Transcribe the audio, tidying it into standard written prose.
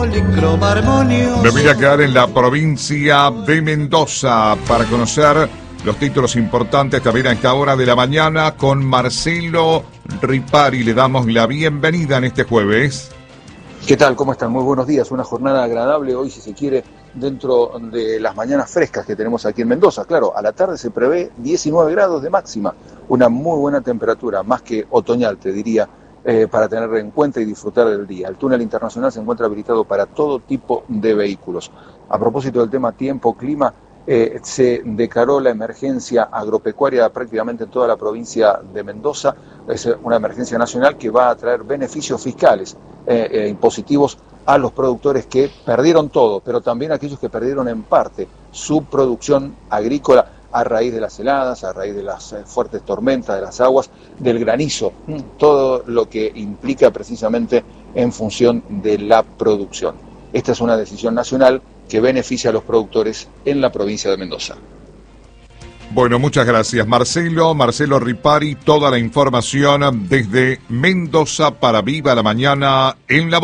policroma armonioso. Me voy a quedar en la provincia de Mendoza para conocer los títulos importantes también a esta hora de la mañana con Marcelo Ripari. Le damos la bienvenida en este jueves. ¿Qué tal? ¿Cómo están? Muy buenos días. Una jornada agradable hoy, si se quiere, dentro de las mañanas frescas que tenemos aquí en Mendoza. Claro, a la tarde se prevé 19 grados de máxima, una muy buena temperatura, más que otoñal, te diría, para tener en cuenta y disfrutar del día. El túnel internacional se encuentra habilitado para todo tipo de vehículos. A propósito del tema tiempo, clima, se declaró la emergencia agropecuaria prácticamente en toda la provincia de Mendoza. Es una emergencia nacional que va a traer beneficios fiscales impositivos a los productores que perdieron todo, pero también a aquellos que perdieron en parte su producción agrícola a raíz de las heladas, a raíz de las fuertes tormentas, de las aguas, del granizo, todo lo que implica precisamente en función de la producción. Esta es una decisión nacional que beneficia a los productores en la provincia de Mendoza. Bueno, muchas gracias, Marcelo Ripari, toda la información desde Mendoza para Viva la Mañana en La Voz.